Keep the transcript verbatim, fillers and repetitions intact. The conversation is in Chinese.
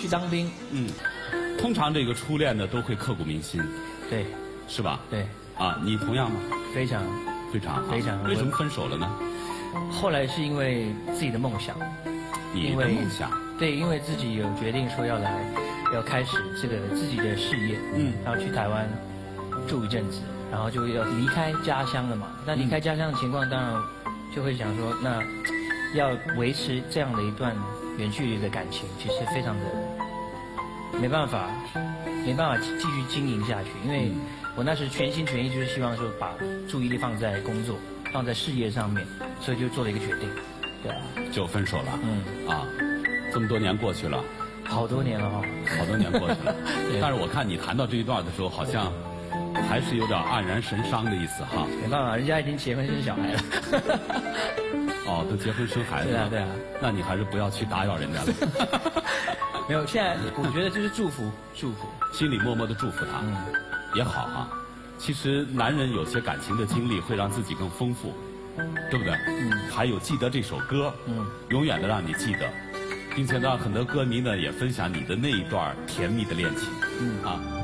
当兵。 嗯，通常这个初恋呢都会刻骨铭心， 对， 是吧？ 对。 啊，你同样吗？ 非常。 非常非常。 为什么分手了呢？ 后来是因为自己的梦想。 你的梦想？ 对，因为自己有决定说要来，要开始这个自己的事业。嗯。然后去台湾住一阵子，然后就要离开家乡了嘛。那离开家乡的情况，当然就会想说，那要维持这样的一段远距离的感情，其实非常的没办法，没办法继续经营下去，因为我那时全心全意就是希望说把注意力放在工作，放在事业上面，所以就做了一个决定，对啊， 就分手了。 嗯啊，这么多年过去了， 好多年了哈、哦， 好多年过去了。但是我看你谈到这一段的时候，好像还是有点黯然神伤的意思哈。 没办法，人家已经结婚生小孩了。 哦，都结婚生孩子了。 对啊，对啊。 那你还是不要去打扰人家了。 没有，现在我觉得就是祝福，祝福， 心里默默的祝福他，嗯，也好啊。其实男人有些感情的经历会让自己更丰富，对不对？嗯。还有记得这首歌，嗯，永远的让你记得，并且让很多歌迷呢也分享你的那一段甜蜜的恋情，嗯啊。